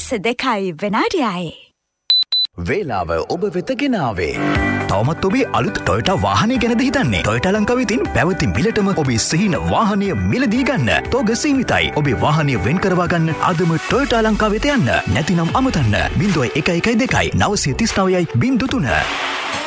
22 විනාඩියයි. වේලාව ඔබ වෙත ගෙනාවේ. තවමත් ඔබේ අලුත් ටොයෝටා වාහනය ගැනද හිතන්නේ? ටොයෝටා ලංකාවෙතින් පැවති මිලටම ඔබේ සිහින වාහනය මිලදී ගන්න. තෝග සීමිතයි. ඔබේ වාහනය වෙන් කරවා ගන්න අදම ටොයෝටා ලංකාවෙත යන්න. නැතිනම් අමතන්න 0112 939 03.